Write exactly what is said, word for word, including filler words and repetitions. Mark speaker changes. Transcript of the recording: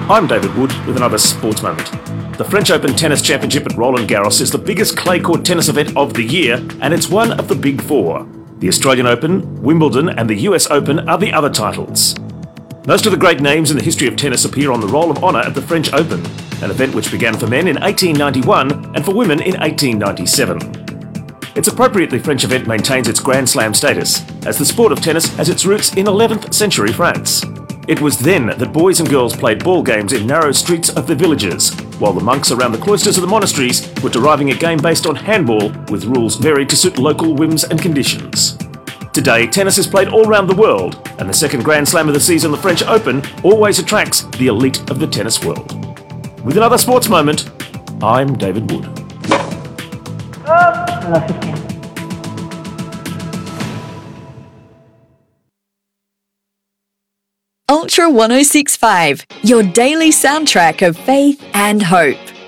Speaker 1: I'm David Wood with another sports moment. The French Open Tennis Championship at Roland Garros is the biggest clay court tennis event of the year, and it's one of the big four. The Australian Open, Wimbledon and the U S Open are the other titles. Most of the great names in the history of tennis appear on the Roll of Honour at the French Open, an event which began for men in eighteen ninety-one and for women in eighteen ninety-seven. It's appropriate the French event maintains its Grand Slam status, as the sport of tennis has its roots in eleventh century France. It was then that boys and girls played ball games in narrow streets of the villages, while the monks around the cloisters of the monasteries were deriving a game based on handball, with rules varied to suit local whims and conditions. Today, tennis is played all around the world, and the second Grand Slam of the season, the French Open, always attracts the elite of the tennis world. With another sports moment, I'm David Wood.
Speaker 2: Ultra one oh six point five, your daily soundtrack of faith and hope.